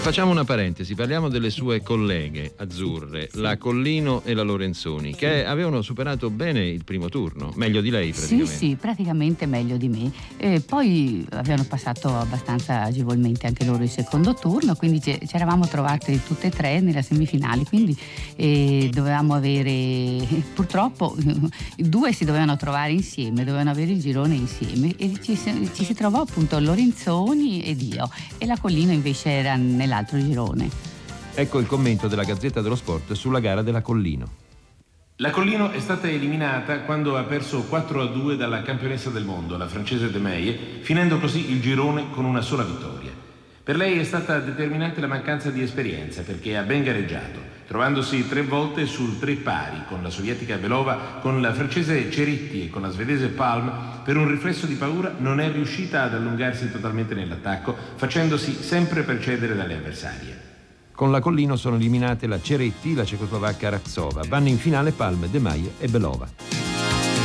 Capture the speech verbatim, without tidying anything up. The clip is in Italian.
Facciamo una parentesi, parliamo delle sue colleghe azzurre, la Collino e la Lorenzoni, che avevano superato bene il primo turno, meglio di lei praticamente. Sì, sì, praticamente meglio di me. E poi avevano passato abbastanza agevolmente anche loro il secondo turno, quindi ci eravamo trovate tutte e tre nella semifinale, quindi eh, dovevamo avere, purtroppo due si dovevano trovare insieme, dovevano avere il girone insieme e ci, ci si trovò appunto Lorenzoni ed io, e la Collino invece era nella l'altro girone. Ecco il commento della Gazzetta dello Sport sulla gara della Collino. La Collino è stata eliminata quando ha perso quattro a due dalla campionessa del mondo, la francese De Meyer, finendo così il girone con una sola vittoria. Per lei è stata determinante la mancanza di esperienza, perché ha ben gareggiato, trovandosi tre volte sul tre pari con la sovietica Belova, con la francese Ceretti e con la svedese Palm. Per un riflesso di paura non è riuscita ad allungarsi totalmente nell'attacco, facendosi sempre precedere dalle avversarie. Con la Collino sono eliminate la Ceretti, la cecoslovacca Raksova. Vanno in finale Palm, De Meyer e Belova.